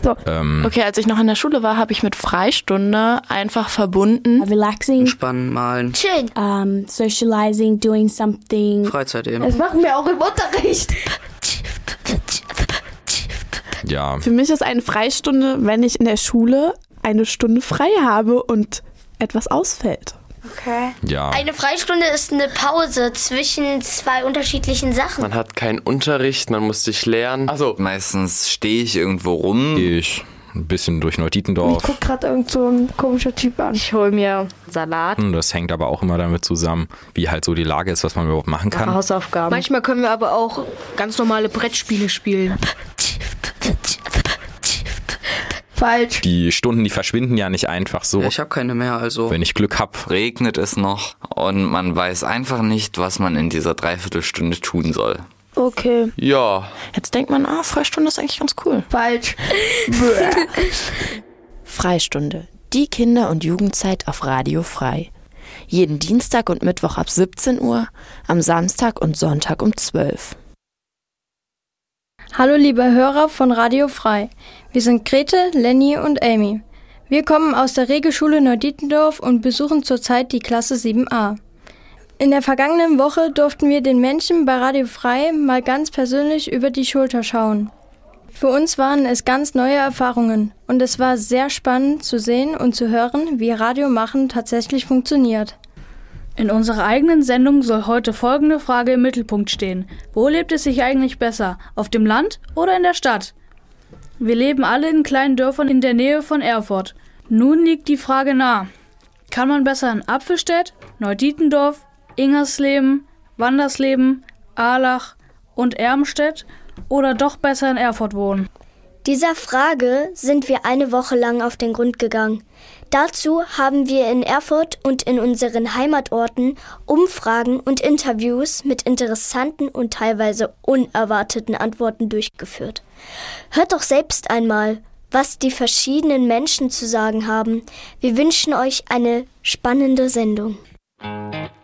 So. Okay, als ich noch in der Schule war, habe ich mit Freistunde einfach verbunden. Relaxing. Entspannen, malen. Schön. Socializing, doing something. Freizeit eben. Das machen wir auch im Unterricht. Ja, Für mich ist eine Freistunde, wenn ich in der Schule eine Stunde frei habe und etwas ausfällt. Okay. ja. Eine Freistunde ist eine Pause zwischen zwei unterschiedlichen Sachen. Man hat keinen Unterricht, man muss sich lernen. Also Meistens stehe ich irgendwo rum. Gehe ich ein bisschen durch Neudietendorf. Ich guck gerade irgend so ein komischer Typ an. Ich hole mir Salat, Das hängt aber auch immer damit zusammen, wie halt so die Lage ist, was man überhaupt machen kann. Hausaufgaben. Manchmal können wir aber auch ganz normale Brettspiele spielen. Falsch. Die Stunden, die verschwinden ja nicht einfach so. Ja, ich habe keine mehr, also. Wenn ich Glück habe. Regnet es noch und man weiß einfach nicht, was man in dieser Dreiviertelstunde tun soll. Okay. ja, Jetzt denkt man, Freistunde ist eigentlich ganz cool. Falsch. Freistunde, die Kinder- und Jugendzeit auf Radio Frei. Jeden Dienstag und Mittwoch ab 17 Uhr, am Samstag und Sonntag um 12. Hallo liebe Hörer von Radio Frei. Wir sind Grete, Lenny und Amy. Wir kommen aus der Regelschule Neudietendorf und besuchen zurzeit die Klasse 7a. In der vergangenen Woche durften wir den Menschen bei Radio Frei mal ganz persönlich über die Schulter schauen. Für uns waren es ganz neue Erfahrungen und es war sehr spannend zu sehen und zu hören, wie Radiomachen tatsächlich funktioniert. In unserer eigenen Sendung soll heute folgende Frage im Mittelpunkt stehen. Wo lebt es sich eigentlich besser? Auf dem Land oder in der Stadt? Wir leben alle in kleinen Dörfern in der Nähe von Erfurt. Nun liegt die Frage nahe. Kann man besser in Apfelstedt, Neudietendorf, Ingersleben, Wandersleben, Ahlach und Ermstedt oder doch besser in Erfurt wohnen? Dieser Frage sind wir eine Woche lang auf den Grund gegangen. Dazu haben wir in Erfurt und in unseren Heimatorten Umfragen und Interviews mit interessanten und teilweise unerwarteten Antworten durchgeführt. Hört doch selbst einmal, was die verschiedenen Menschen zu sagen haben. Wir wünschen euch eine spannende Sendung.